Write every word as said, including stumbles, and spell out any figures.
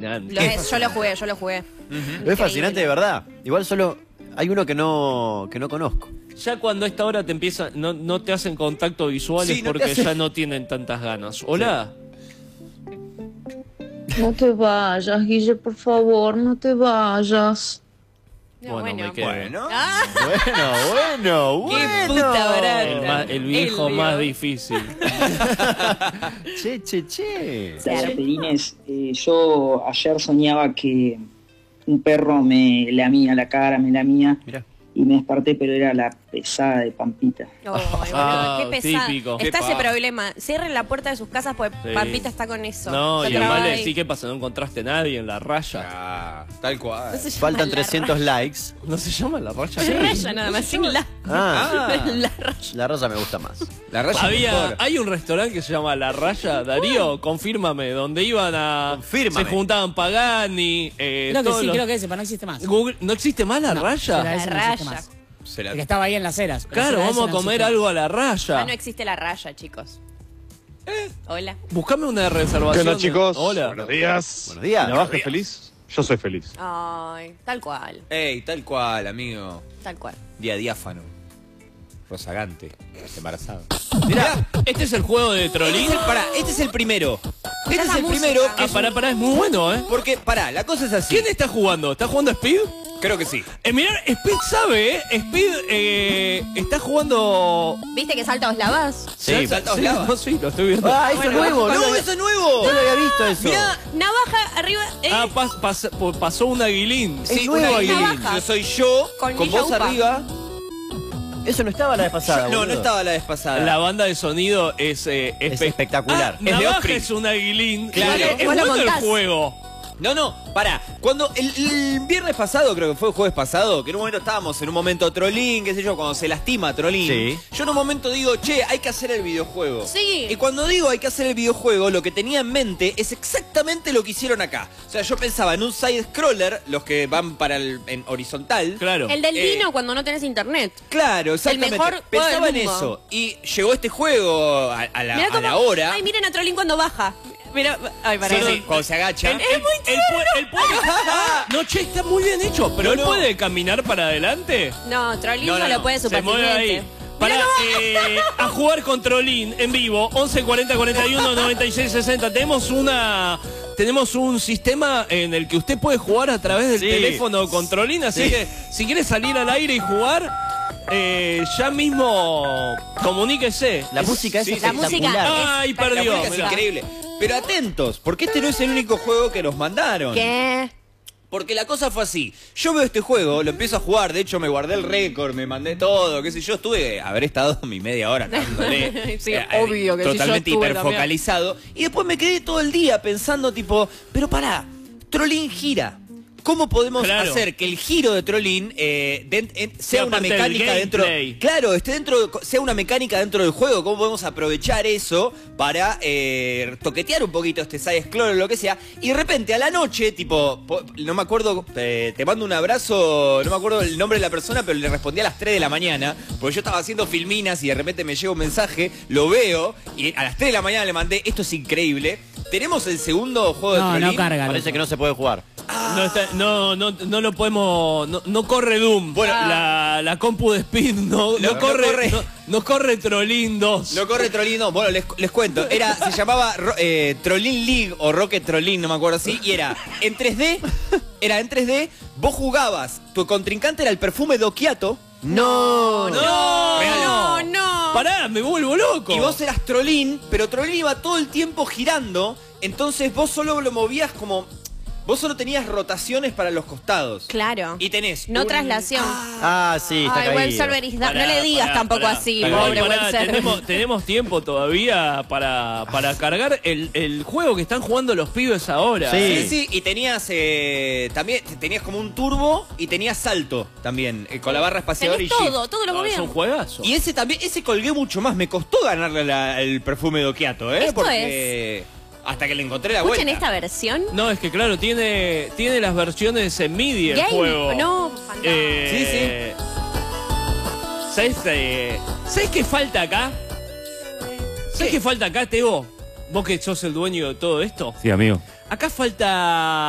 fascinante. Lo es, yo lo jugué, yo lo jugué. Uh-huh. Es fascinante de verdad. Igual solo hay uno que no, que no conozco. Ya cuando a esta hora te empiezan, no, no te hacen contacto visuales Sí, no porque hace... ya no tienen tantas ganas. Hola. No te vayas, Guille, por favor, no te vayas. No, Bueno, bueno. me quedo. Bueno, Ah. bueno, bueno, Qué bueno. puta barata. El, ma- el viejo El más viejo. difícil. Che, che, che. Cepelines, eh, yo ayer soñaba que un perro me lamía la cara, me lamía Mirá. y me desperté, pero era la pesada de Pampita. Oh, boludo, Ah, qué pesado. típico. Está Qué ese pa- problema. Cierren la puerta de sus casas porque Sí. Pampita está con eso. No, Está y además le trabada decís, ahí. ¿qué pasa? ¿No encontraste a nadie en la raya? Ah, tal cual. No se llama Faltan la trescientos likes. ¿No se llama la raya? raya. Raya nada más, sin la. Ah, La raya. la rosa me gusta más. La raya Había, mejor. hay un restaurante que se llama La Raya, Darío, confírmame, donde iban a... Confírmame. Se juntaban Pagani, eh, Creo que todos sí, los- creo que ese, pero no existe más. Google- ¿No existe más La No, Raya? era ese, no La existe raya. más. Se la- El que estaba ahí en las eras. pero Claro, ese era vamos a ese, no comer existe. algo a La Ya Raya. no existe la raya, chicos. Hola. Buscame una reservación. ¿Qué onda, de- chicos? Hola. Buenos días. Buenos días. ¿Navaja es feliz? Yo soy feliz. Ay, tal cual, Ey, tal cual, amigo. tal cual. Día diáfano. Rozagante. Embarazado. Mirá, este es el juego de Este Trollín. es el, pará, este es el primero. Este Escuchá es esa el música. primero que Ah, es pará, un- pará, es muy bueno, ¿eh? Porque, pará, la cosa es así. ¿Quién está jugando? ¿Está jugando Speed? Creo que sí. Eh, mirá, Speed sabe, ¿eh? Speed eh, está jugando... ¿Viste que salta os lavas? Sí. Salta Sí, lava. no, sí, lo estoy viendo. Ah, eso es nuevo. No, No, lo, eso es nuevo. no lo había visto eso. Mirá. Navaja arriba. Eh. Ah, pas- pas- pasó un aguilín. Sí, nuevo una ahí. guilín. Navaja. Yo soy yo, Con con Milla vos Upa. arriba. Eso no estaba la vez pasada. No, no boludo. estaba la vez pasada. La banda de sonido es, eh, Es espe- espectacular. Ah, Es de Navaja Osprey. es un aguilín. Claro. Es, es Vos lo bueno el montás. juego. No, no, pará. Cuando el, el viernes pasado, creo que fue el jueves pasado, que en un momento estábamos en un momento Trollín, qué sé yo, cuando se lastima Trollín. Sí. Yo en un momento digo, che, hay que hacer el videojuego. Sí. Y cuando digo hay que hacer el videojuego, lo que tenía en mente es exactamente lo que hicieron acá. O sea, yo pensaba en un side-scroller, los que van para el en horizontal. Claro. El del Eh, vino cuando no tenés internet. Claro, exactamente. mejor juego Pensaba del en mundo. eso. Y llegó este juego a, a la, Mirá a cómo- la hora. Ay, miren a Trollín cuando baja. Mira, ay, para Sí, sí, cuando se agacha. Él, él- él puede, él puede- Ah, no, che, está muy bien hecho. Pero No, él no. puede caminar para adelante. No, Trollín No, no, no, lo no. puede Se mueve ahí. superviviente. Para eh, a jugar con Trollín en vivo, once cuarenta cuarenta y uno noventa y seis sesenta. Tenemos una tenemos un sistema en el que usted puede jugar a través del Sí. teléfono con Trollín, así Sí. que si quiere salir al aire y jugar, eh, ya mismo comuníquese. La música es Sí, sí. La música espectacular. es Ay, La perdió. música es mirá. increíble. Pero atentos, porque este no es el único juego que nos mandaron. ¿Qué? Porque la cosa fue así. Yo veo este juego, lo empiezo a jugar, de hecho me guardé el récord, me mandé todo, qué sé yo, estuve, haber estado mi media hora dándole. Sí, obvio que sí, yo totalmente estuve hiperfocalizado. Y después me quedé todo el día pensando, tipo, pero pará, Trollín gira. ¿Cómo podemos Claro. hacer que el giro de Trollín eh, den- en- sea Sea una parte del mecánica dentro? gameplay. Claro, esté dentro, sea una mecánica dentro del juego. ¿Cómo podemos aprovechar eso para eh, toquetear un poquito este side scroller o lo que sea? Y de repente a la noche, tipo, po- no me acuerdo, eh, te mando un abrazo, no me acuerdo el nombre de la persona, pero le respondí a las tres de la mañana, porque yo estaba haciendo filminas y de repente me llega un mensaje, lo veo y a las tres de la mañana le mandé, esto es increíble. Tenemos el segundo juego de No, Trollín. no carga. Parece que no se puede jugar. No, está- no, no, no lo podemos. No, no corre Doom. Bueno, la, la compu de Speed no, no, No, no corre. corre. No, no corre Trollín dos. No corre Trollín, no. Bueno, les, les cuento. Era, se llamaba Ro- eh, Trollín League o Rocket Trollín, no me acuerdo así. Y era en tres D. Era en tres D. Vos jugabas. Tu contrincante era el perfume de Occhiato. No, ¡No! Real. No, no. Pará, me vuelvo loco. Y vos eras Trollín, pero Trollín iba todo el tiempo girando. Entonces vos solo lo movías como. Vos solo tenías rotaciones para los costados. Claro. Y tenés. No un- traslación. Ah, sí, está Ay, caído. buen server is down. Pará, No le digas pará, tampoco pará. así, Igual, pobre pará, buen server. tenemos, tenemos tiempo todavía para, para cargar el, el juego que están jugando los pibes ahora. Sí. Sí, sí, y tenías eh, también tenías como un turbo y tenías salto también, eh, con la barra espaciadora y Tenés shift. todo, todo lo No, es un gobierno. juegazo. Y ese también, ese colgué mucho más, me costó ganarle la- el perfume de Occhiato, ¿eh? Esto Porque hasta que le encontré la Escuchen vuelta. esta versión. No, es que claro, tiene, tiene las versiones en MIDI el Game- juego. no, fantástico. Eh, ¿Sabes, eh, ¿Sabes qué falta acá? ¿Sabes qué falta acá, Teo? Vos que sos el dueño de todo esto. Sí, amigo. Acá falta